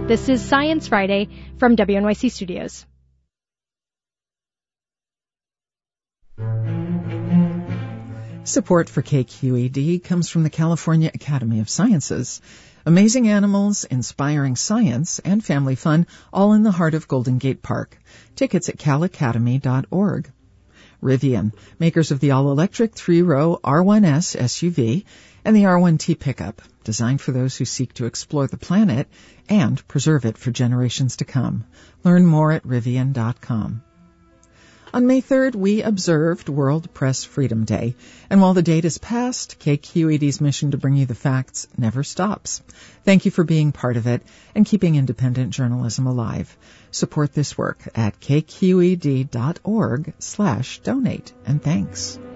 This is Science Friday from WNYC Studios. Support for KQED comes from the California Academy of Sciences. Amazing animals, inspiring science, and family fun, all in the heart of Golden Gate Park. Tickets at calacademy.org. Rivian, makers of the all-electric 3-row R1S SUV and the R1T pickup, designed for those who seek to explore the planet and preserve it for generations to come. Learn more at Rivian.com. On May 3rd, we observed World Press Freedom Day. And while the date is past, KQED's mission to bring you the facts never stops. Thank you for being part of it and keeping independent journalism alive. Support this work at kqed.org/donate. And thanks.